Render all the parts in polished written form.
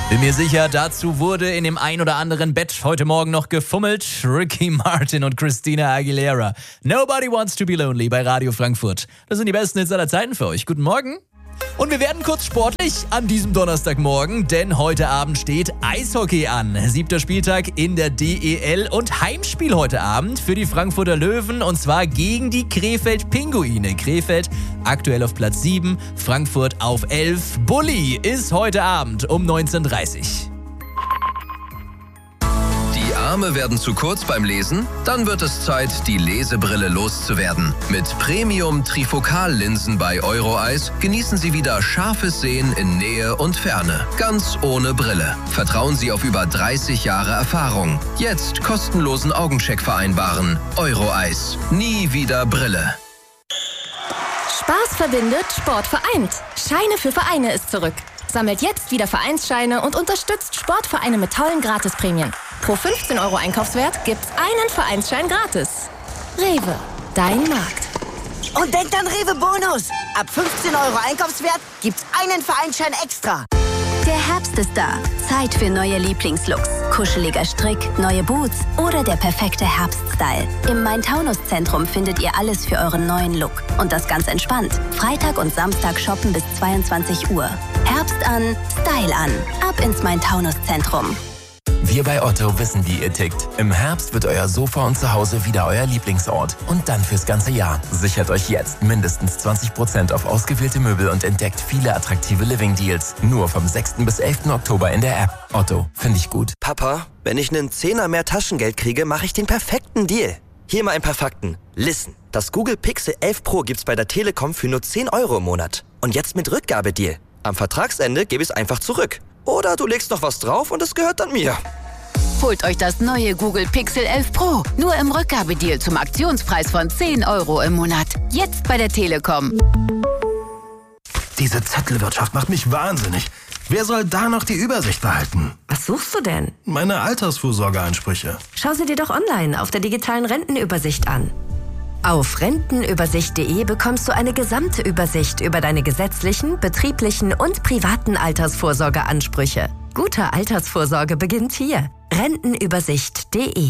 Bin mir sicher, dazu wurde in dem ein oder anderen Bett heute Morgen noch gefummelt. Ricky Martin und Christina Aguilera. Nobody Wants to Be Lonely bei Radio Frankfurt. Das sind die besten Hits aller Zeiten für euch. Guten Morgen. Und wir werden kurz sportlich an diesem Donnerstagmorgen, denn heute Abend steht Eishockey an. 7. Spieltag in der DEL und Heimspiel heute Abend für die Frankfurter Löwen und zwar gegen die Krefeld Pinguine. Krefeld aktuell auf Platz 7, Frankfurt auf 11. Bulli ist heute Abend um 19:30 Uhr. Die Arme werden zu kurz beim Lesen? Dann wird es Zeit, die Lesebrille loszuwerden. Mit Premium-Trifokallinsen bei Euroeis genießen Sie wieder scharfes Sehen in Nähe und Ferne. Ganz ohne Brille. Vertrauen Sie auf über 30 Jahre Erfahrung. Jetzt kostenlosen Augencheck vereinbaren. Euroeis. Nie wieder Brille. Spaß verbindet, Sport vereint. Scheine für Vereine ist zurück. Sammelt jetzt wieder Vereinsscheine und unterstützt Sportvereine mit tollen Gratisprämien. Pro 15 € Einkaufswert gibt's einen Vereinsschein gratis. Rewe, dein Markt. Und denkt an Rewe Bonus. Ab 15 € Einkaufswert gibt's einen Vereinsschein extra. Der Herbst ist da. Zeit für neue Lieblingslooks. Kuscheliger Strick, neue Boots oder der perfekte Herbststyle. Im Main-Taunus-Zentrum findet ihr alles für euren neuen Look. Und das ganz entspannt. Freitag und Samstag shoppen bis 22 Uhr. Herbst an, Style an. Ab ins Main-Taunus-Zentrum. Wir bei Otto wissen, wie ihr tickt. Im Herbst wird euer Sofa und Zuhause wieder euer Lieblingsort. Und dann fürs ganze Jahr. Sichert euch jetzt mindestens 20% auf ausgewählte Möbel und entdeckt viele attraktive Living-Deals. Nur vom 6. bis 11. Oktober in der App. Otto, finde ich gut. Papa, wenn ich einen Zehner mehr Taschengeld kriege, mache ich den perfekten Deal. Hier mal ein paar Fakten. Listen, das Google Pixel 11 Pro gibt's bei der Telekom für nur 10 € im Monat. Und jetzt mit Rückgabedeal. Am Vertragsende gebe ich es einfach zurück. Oder du legst noch was drauf und es gehört dann mir. Holt euch das neue Google Pixel 11 Pro. Nur im Rückgabedeal zum Aktionspreis von 10 € im Monat. Jetzt bei der Telekom. Diese Zettelwirtschaft macht mich wahnsinnig. Wer soll da noch die Übersicht behalten? Was suchst du denn? Meine Altersvorsorgeansprüche. Schau sie dir doch online auf der digitalen Rentenübersicht an. Auf rentenübersicht.de bekommst du eine gesamte Übersicht über deine gesetzlichen, betrieblichen und privaten Altersvorsorgeansprüche. Gute Altersvorsorge beginnt hier. Rentenübersicht.de.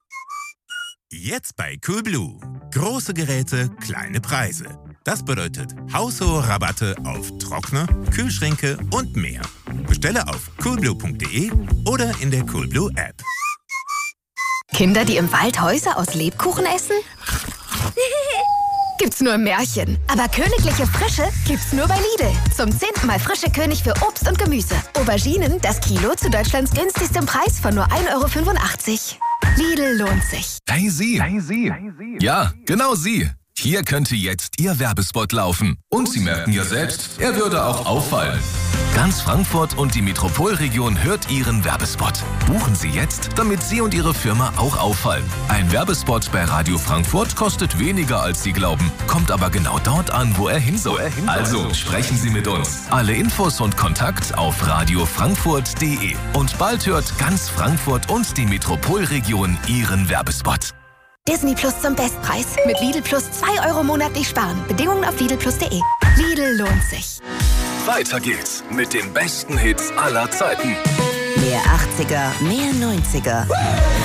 Jetzt bei Coolblue. Große Geräte, kleine Preise. Das bedeutet haushohe Rabatte auf Trockner, Kühlschränke und mehr. Bestelle auf coolblue.de oder in der Coolblue App. Kinder, die im Wald Häuser aus Lebkuchen essen? Gibt's nur im Märchen. Aber königliche Frische gibt's nur bei Lidl. Zum 10. Mal frische König für Obst und Gemüse. Auberginen, das Kilo zu Deutschlands günstigstem Preis von nur 1,85 €. Lidl lohnt sich. Hey Sie! Ja, genau Sie! Hier könnte jetzt Ihr Werbespot laufen. Und Sie merken ja selbst, er würde auch auffallen. Ganz Frankfurt und die Metropolregion hört Ihren Werbespot. Buchen Sie jetzt, damit Sie und Ihre Firma auch auffallen. Ein Werbespot bei Radio Frankfurt kostet weniger, als Sie glauben, kommt aber genau dort an, wo er hin soll. Also sprechen Sie mit uns. Alle Infos und Kontakt auf radiofrankfurt.de. Und bald hört ganz Frankfurt und die Metropolregion Ihren Werbespot. Disney Plus zum Bestpreis. Mit Lidl Plus 2 € monatlich sparen. Bedingungen auf lidlplus.de. Lidl lohnt sich. Weiter geht's mit den besten Hits aller Zeiten. Mehr 80er, mehr 90er.